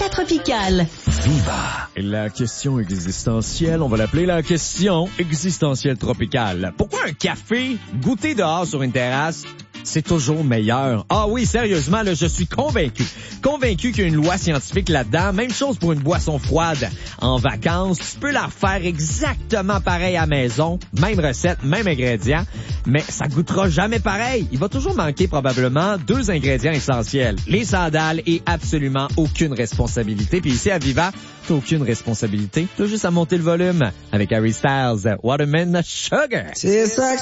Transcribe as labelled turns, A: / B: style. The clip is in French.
A: Viva Tropical.
B: Viva.
C: La question existentielle, on va l'appeler la question existentielle tropicale. Pourquoi un café goûté dehors sur une terrasse, c'est toujours meilleur? Ah oui, sérieusement, là, je suis convaincu qu'il y a une loi scientifique là-dedans. Même chose pour une boisson froide. En vacances, tu peux la refaire exactement pareil à la maison. Même recette, même ingrédients. Mais ça goûtera jamais pareil. Il va toujours manquer probablement 2 ingrédients essentiels. Les sandales et absolument aucune responsabilité. Puis ici à Viva, t'as aucune responsabilité. T'as juste à monter le volume avec Harry Styles, Watermelon Sugar.
D: C'est ça.